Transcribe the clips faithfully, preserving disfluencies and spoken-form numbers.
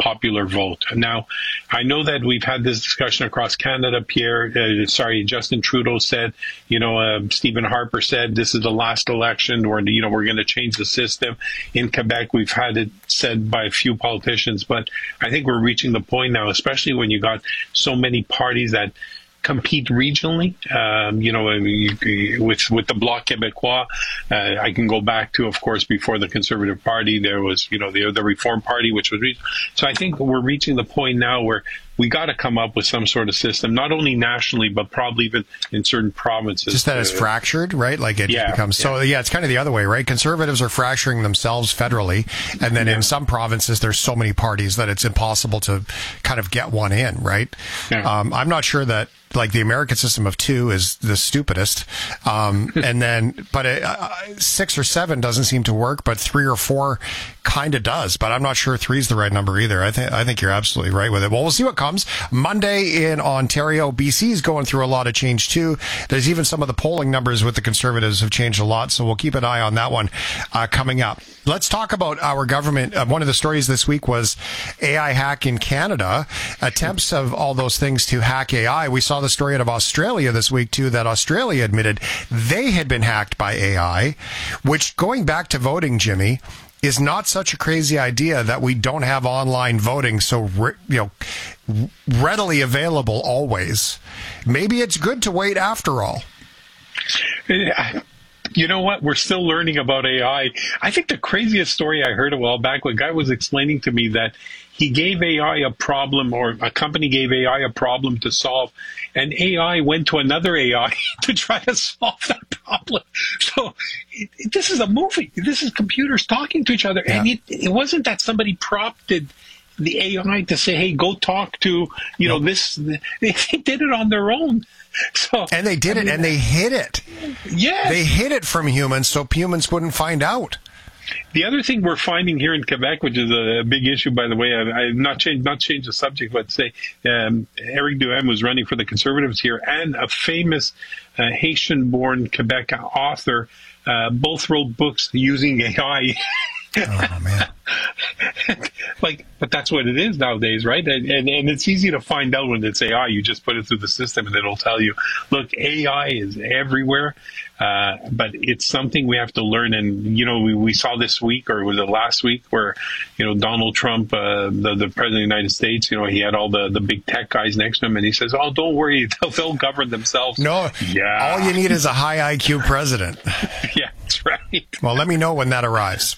popular vote. Now, I know that we've had this discussion across Canada. Pierre, uh, sorry, Justin Trudeau said, you know, uh, Stephen Harper said this is the last election, or, you know, we're going to change the system. In Quebec, we've had it said by a few politicians, but I think we're reaching the point now, especially when you got so many parties that compete regionally. Um, you know, you, with with the Bloc Québécois, uh, I can go back to, of course, before the Conservative Party, there was, you know, the the Reform Party, which was regional. So I think we're reaching the point now where we got to come up with some sort of system, not only nationally, but probably even in certain provinces. Just that it's uh, fractured, right? Like it yeah, becomes, yeah. so yeah, it's kind of the other way, right? Conservatives are fracturing themselves federally. And then yeah. in some provinces, there's so many parties that it's impossible to kind of get one in, right? Yeah. Um, I'm not sure that, like, the American system of two is the stupidest. Um, and then, but it, uh, six or seven doesn't seem to work, but three or four kind of does. But I'm not sure three's the right number either. I think, I think you're absolutely right with it. Well, we'll see what comes. Monday in Ontario, B C is going through a lot of change too. There's even some of the polling numbers with the Conservatives have changed a lot. So we'll keep an eye on that one, uh, coming up. Let's talk about our government. Uh, one of the stories this week was A I hack in Canada, attempts of all those things to hack A I. We saw the story out of Australia this week too, that Australia admitted they had been hacked by A I, which, going back to voting, Jimmy, is not such a crazy idea that we don't have online voting so, re- you know, readily available always. Maybe it's good to wait after all. You know what? We're still learning about A I. I think the craziest story I heard a while back, a guy was explaining to me that he gave A I a problem, or a company gave A I a problem to solve, and A I went to another A I to try to solve that problem. So it, it, this is a movie. This is computers talking to each other. Yeah. And it, it wasn't that somebody prompted the A I to say, hey, go talk to, you know, this. They, they did it on their own. So, and they did I it mean, and they hid it. Yes. They hid it from humans so humans wouldn't find out. The other thing we're finding here in Quebec, which is a big issue, by the way, I, I've not changed, not changed the subject, but say um, Eric Duhem was running for the Conservatives here, and a famous uh, Haitian-born Quebec author, uh, both wrote books using A I. Oh, man. Like, but that's what it is nowadays, right? And, and and it's easy to find out when it's A I. You just put it through the system and it'll tell you, look, A I is everywhere, uh, but it's something we have to learn. And, you know, we, we saw this week, or was it last week, where, you know, Donald Trump, uh, the, the president of the United States, you know, he had all the, the big tech guys next to him, and he says, oh, don't worry, they'll, they'll govern themselves. No, yeah. All you need is a high I Q president. Yeah, that's right. Well, let me know when that arrives.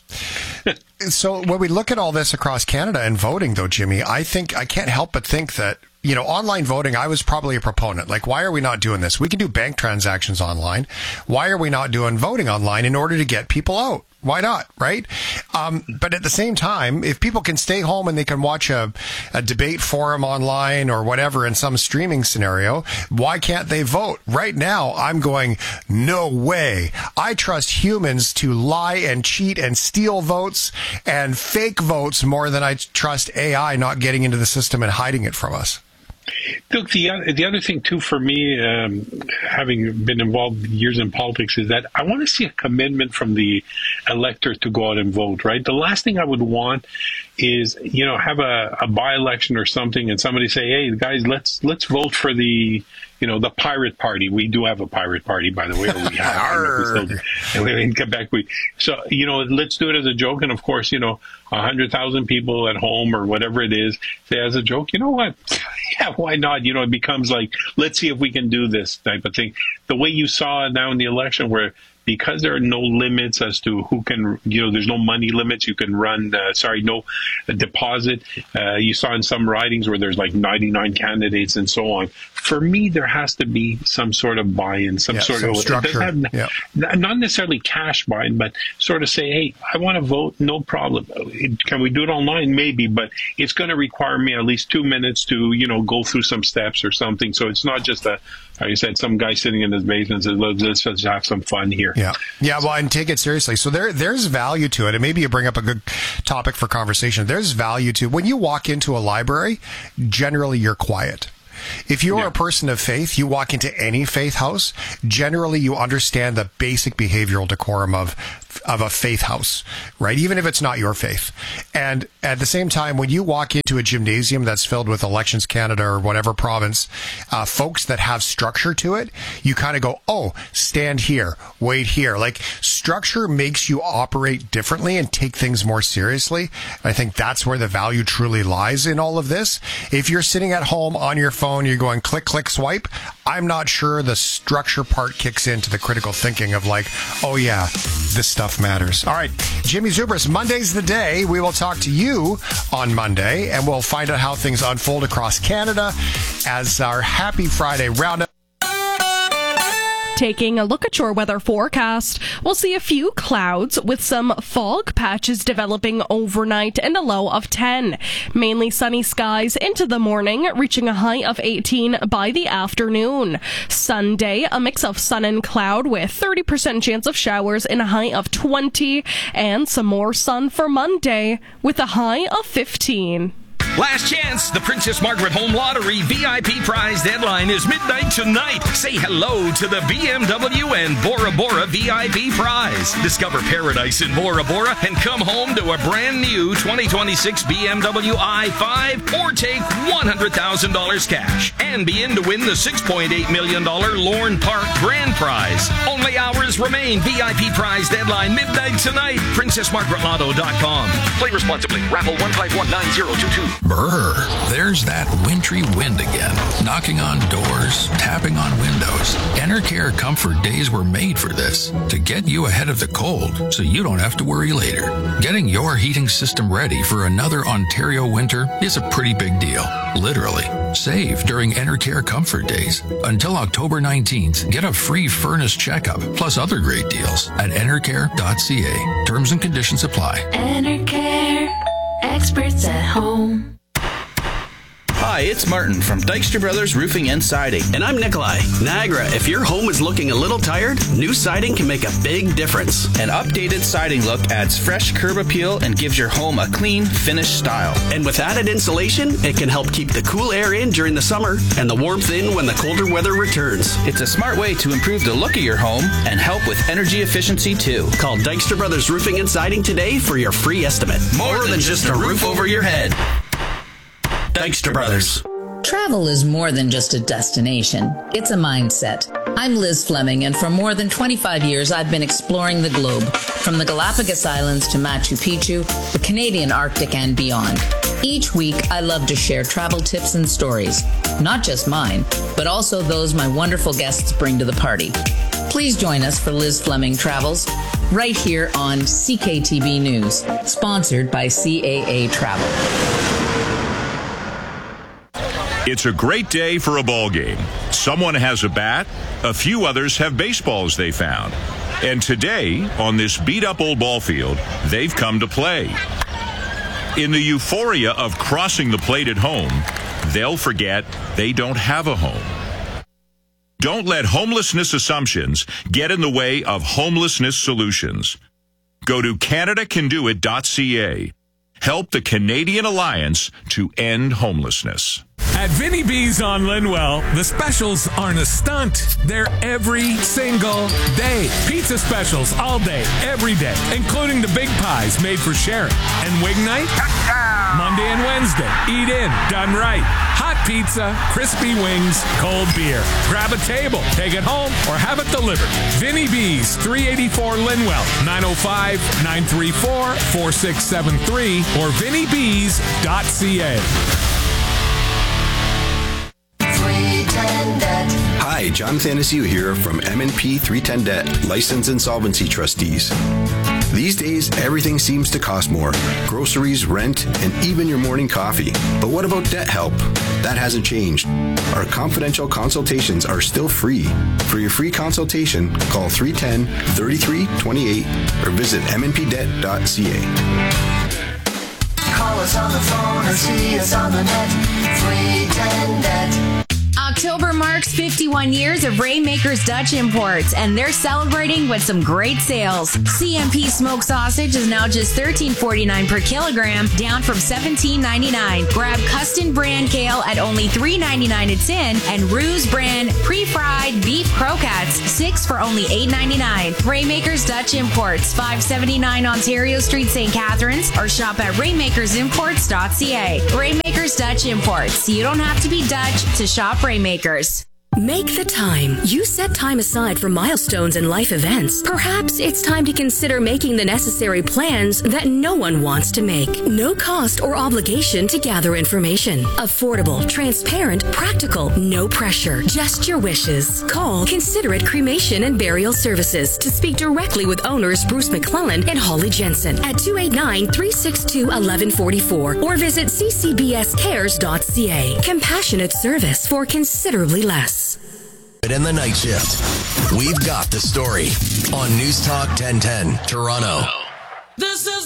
So when we look at all this across Canada and voting, though, Jimmy, I think I can't help but think that, you know, online voting, I was probably a proponent. Like, why are we not doing this? We can do bank transactions online. Why are we not doing voting online in order to get people out? Why not, right? Um, but at the same time, if people can stay home and they can watch a, a debate forum online or whatever in some streaming scenario, why can't they vote? Right now, I'm going, no way. I trust humans to lie and cheat and steal votes and fake votes more than I trust A I not getting into the system and hiding it from us. Look, the, the other thing, too, for me, um, having been involved years in politics, is that I want to see a commitment from the elector to go out and vote, right? The last thing I would want is, you know, have a, a by-election or something and somebody say, hey, guys, let's let's vote for the, you know, the Pirate Party. We do have a Pirate Party, by the way. Or we have still, in Quebec. We, so, you know, let's do it as a joke. And, of course, you know, one hundred thousand people at home or whatever it is say as a joke, you know what? Yeah, why not? You know, it becomes like, let's see if we can do this type of thing. The way you saw it now in the election, where because there are no limits as to who can, you know, there's no money limits. You can run, uh, sorry, no deposit. Uh, you saw in some ridings where there's like ninety-nine candidates and so on. For me, there has to be some sort of buy-in, some yeah, sort some of structure. Have, yeah. Not necessarily cash buy-in, but sort of say, hey, I want to vote, no problem. Can we do it online? Maybe, but it's going to require me at least two minutes to, you know, go through some steps or something. So it's not just a, like you said, some guy sitting in his basement says, let's just have some fun here. Yeah. Yeah. Well, and take it seriously. So there, there's value to it. And maybe you bring up a good topic for conversation. There's value to when you walk into a library, generally you're quiet. If you're yeah. a person of faith, you walk into any faith house, generally you understand the basic behavioral decorum of of a faith house, right? Even if it's not your faith. And at the same time, when you walk into a gymnasium that's filled with Elections Canada or whatever province, uh, folks that have structure to it, you kind of go, oh, stand here, wait here. Like, structure makes you operate differently and take things more seriously. I think that's where the value truly lies in all of this. If you're sitting at home on your phone, you're going click, click, swipe, I'm not sure the structure part kicks into the critical thinking of like, oh yeah, this stuff matters. All right, Jimmy Zubris, Monday's the day. We will talk to you on Monday, and we'll find out how things unfold across Canada as our Happy Friday roundup. Taking a look at your weather forecast, we'll see a few clouds with some fog patches developing overnight and a low of ten. Mainly sunny skies into the morning, reaching a high of eighteen by the afternoon. Sunday, a mix of sun and cloud with thirty percent chance of showers and a high of twenty. And some more sun for Monday with a high of fifteen. Last chance, the Princess Margaret Home Lottery V I P prize deadline is midnight tonight. Say hello to the B M W and Bora Bora V I P prize. Discover paradise in Bora Bora and come home to a brand new twenty twenty-six B M W i five or take one hundred thousand dollars cash and be in to win the six point eight million dollars Lorne Park Grand Prize. Only hours remain. V I P prize deadline midnight tonight. princess margaret lotto dot com. Play responsibly. Raffle one five one nine zero two two. Brr, there's that wintry wind again, knocking on doors, tapping on windows. Enercare Comfort Days were made for this, to get you ahead of the cold so you don't have to worry later. Getting your heating system ready for another Ontario winter is a pretty big deal, literally. Save during Enercare Comfort Days. Until October nineteenth, get a free furnace checkup, plus other great deals at enercare dot c a. Terms and conditions apply. Enercare, experts at home. Hi, it's Martin from Dykstra Brothers Roofing and Siding. And I'm Nikolai. Niagara, if your home is looking a little tired, new siding can make a big difference. An updated siding look adds fresh curb appeal and gives your home a clean, finished style. And with added insulation, it can help keep the cool air in during the summer and the warmth in when the colder weather returns. It's a smart way to improve the look of your home and help with energy efficiency too. Call Dykstra Brothers Roofing and Siding today for your free estimate. More, More than, than just a roof over your head. Dykstra Brothers. Travel is more than just a destination. It's a mindset. I'm Liz Fleming, and for more than twenty-five years, I've been exploring the globe, from the Galapagos Islands to Machu Picchu, the Canadian Arctic, and beyond. Each week, I love to share travel tips and stories, not just mine, but also those my wonderful guests bring to the party. Please join us for Liz Fleming Travels, right here on C K T B News, sponsored by C A A Travel. It's a great day for a ball game. Someone has a bat, a few others have baseballs they found. And today, on this beat-up old ball field, they've come to play. In the euphoria of crossing the plate at home, they'll forget they don't have a home. Don't let homelessness assumptions get in the way of homelessness solutions. Go to canada can do it dot c a. Help the Canadian Alliance to end homelessness. At Vinnie B's on Linwell, the specials aren't a stunt. They're every single day. Pizza specials all day, every day, including the big pies made for sharing. And wing night? Monday and Wednesday. Eat in, done right. Hot pizza, crispy wings, cold beer. Grab a table, take it home, or have it delivered. Vinnie B's, three eighty-four Linwell, nine oh five, nine three four, four six seven three, or vinnie bees dot c a. Hi, John Thanasiu here from M and P three ten Debt, License Insolvency Trustees. These days, everything seems to cost more. Groceries, rent, and even your morning coffee. But what about debt help? That hasn't changed. Our confidential consultations are still free. For your free consultation, call three one zero, three three two eight or visit m n p debt dot c a. Call us on the phone or see us on the net. three ten debt. October marks fifty-one years of Rainmakers Dutch Imports, and they're celebrating with some great sales. C M P smoked sausage is now just thirteen forty-nine per kilogram, down from seventeen ninety-nine. Grab Custom brand kale at only three ninety-nine a tin, and Ruse brand pre-fried beef croquettes, six for only eight ninety-nine. Rainmakers Dutch Imports, five seventy-nine Ontario Street, Saint Catharines, or shop at rainmakers imports dot c a. Rainmakers Dutch Imports. You don't have to be Dutch to shop Rainmakers. Make the time. You set time aside for milestones and life events. Perhaps it's time to consider making the necessary plans that no one wants to make. No cost or obligation to gather information. Affordable, transparent, practical, no pressure. Just your wishes. Call Considerate Cremation and Burial Services to speak directly with owners Bruce McClellan and Holly Jensen at two eight nine, three six two, one one four four or visit c c b s cares dot c a. Compassionate service for considerably less. In the night shift, we've got the story on News Talk ten ten Toronto.